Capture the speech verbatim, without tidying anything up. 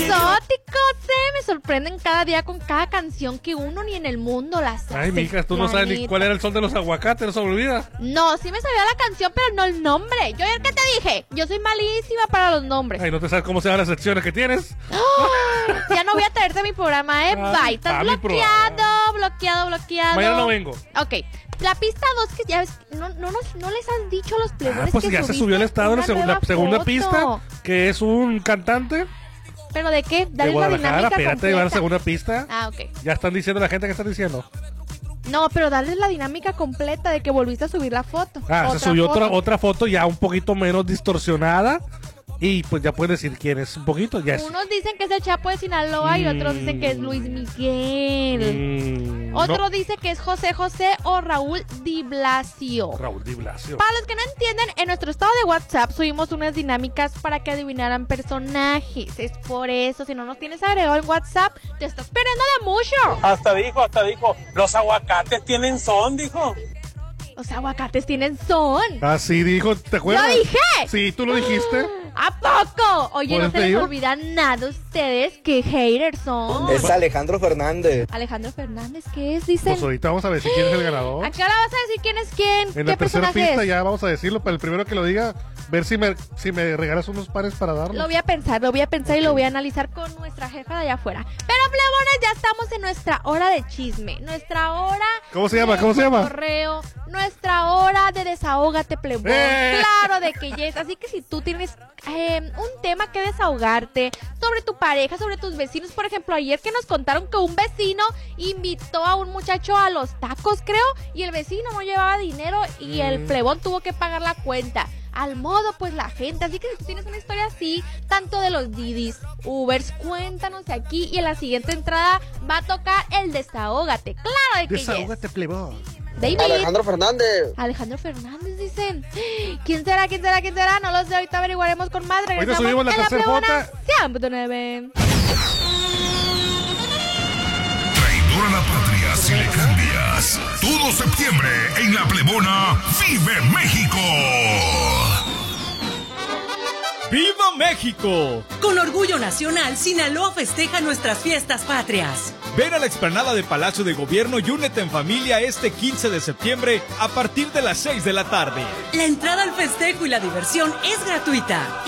exóticos, ¿eh? Me sorprenden cada día con cada canción que uno ni en el mundo las hace. Ay, mija, tú no sabes ni cuál era el son de los aguacates, no se me olvida. No, sí me sabía la canción, pero no el nombre. Yo ayer que te dije, yo soy malísima para los nombres. Ay, no te sabes cómo se llaman las secciones que tienes. Oh, ya no voy a traerte mi programa, ¿eh? Ah, Bye. Estás ah, mi bloqueado, programa. bloqueado, bloqueado. Mañana no vengo. Ok. La pista dos, que ya ves, no, no, nos- no les has dicho a los plebones Ah, pues que ya se subiste subió el estado en la una segunda, nueva segunda foto. pista, que es un cantante ¿Pero de qué? de Dale la Guadalajara. dinámica Espérate, va la completa. segunda pista. Ah, ok. Ya están diciendo la gente que están diciendo. No, pero dale la dinámica completa de que volviste a subir la foto. Ah, se Otra subió foto. otra, otra foto ya un poquito menos distorsionada. Y pues ya puedes decir quién es un poquito. Ya es. Unos dicen que es el Chapo de Sinaloa y otros dicen que es Luis Miguel. Mm, Otro no. dice que es José José o Raúl Di Blasio. Raúl Di Blasio. Para los que no entienden, en nuestro estado de WhatsApp subimos unas dinámicas para que adivinaran personajes. Es por eso, si no nos tienes agregado en WhatsApp, te estás perdiendo de mucho. Hasta dijo, hasta dijo, los aguacates tienen son, dijo. Los aguacates tienen son. Así dijo, ¿te acuerdas? ¡Lo dije! Sí, tú lo dijiste. ¿A poco? Oye, Por no eso se te les digo. olvida nada a ustedes. ¡Qué haters son! Es Alejandro Fernández. Alejandro Fernández, ¿qué es? Dicen. Pues ahorita vamos a ver si quién es el ganador. ¿A qué hora vas a decir quién es quién? En ¿Qué la tercera personaje pista es? ya vamos a decirlo, pero el primero que lo diga, ver si me, si me regalas unos pares para darlo. Lo voy a pensar, lo voy a pensar y lo voy a analizar con nuestra jefa de allá afuera. Pero, plebones, ya estamos en nuestra hora de chisme. Nuestra hora... ¿Cómo se llama? de ¿Cómo se llama? Correo. Nuestra hora de desahógate, plebón. ¡Eh! Claro de que yes. Así que si tú tienes eh, un tema que desahogarte sobre tu pareja, sobre tus vecinos. Por ejemplo, ayer que nos contaron que un vecino invitó a un muchacho a los tacos, creo, y el vecino no llevaba dinero y el Mm. plebón tuvo que pagar la cuenta. Al modo, pues, la gente. Así que si tú tienes una historia así, tanto de los Didis, Ubers, cuéntanos aquí. Y en la siguiente entrada va a tocar el desahógate. Claro de que yes. Desahógate, plebón. David. Alejandro Fernández. Alejandro Fernández, dicen. ¿Quién será? ¿Quién será? ¿Quién será? No lo sé. Ahorita averiguaremos con más. Regresamos subimos la en la tercera plebona foto. cien punto nueve. Traidor a la patria si le cambias. Todo septiembre en la Plebona Vive México. ¡Viva México! Con orgullo nacional, Sinaloa festeja nuestras fiestas patrias. Ven a la explanada de Palacio de Gobierno y únete en familia este quince de septiembre a partir de las seis de la tarde. La entrada al festejo y la diversión es gratuita.